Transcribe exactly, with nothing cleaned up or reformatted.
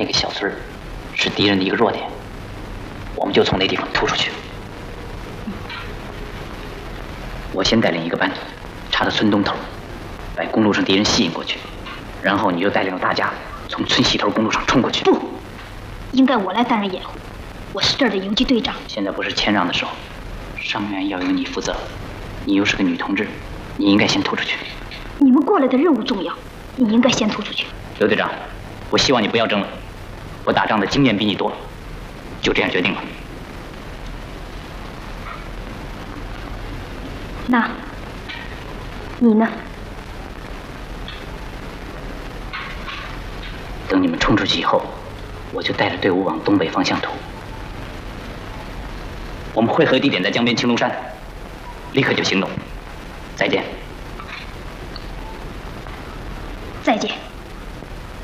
那个小村儿是敌人的一个弱点，我们就从那地方突出去。我先带领一个班，插到村东头，把公路上敌人吸引过去，然后你就带领大家从村西头公路上冲过去。 不，应该我来担任掩护，我是这儿的游击队长。 现在不是谦让的时候，伤员要由你负责，你又是个女同志，你应该先突出去。 你们过来的任务重要，你应该先突出去。 刘队长，我希望你不要争了，我打仗的经验比你多，就这样决定了。 那，你呢？ 等你们冲出去以后，我就带着队伍往东北方向突。我们会合地点在江边青龙山，立刻就行动。再见。 再见。